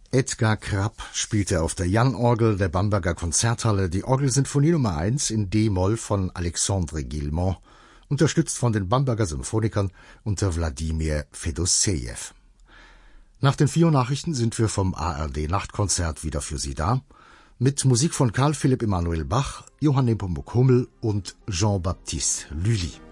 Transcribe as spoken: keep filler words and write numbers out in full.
Edgar Krapp spielte auf der Jan-Orgel der Bamberger Konzerthalle die Orgelsinfonie Nummer eins in D-Moll von Alexandre Guilmant, unterstützt von den Bamberger Symphonikern unter Wladimir Fedosejew. Nach den vier Nachrichten sind wir vom A R D-Nachtkonzert wieder für Sie da, mit Musik von Karl Philipp Emanuel Bach, Johann Nepomuk Hummel und Jean-Baptiste Lully.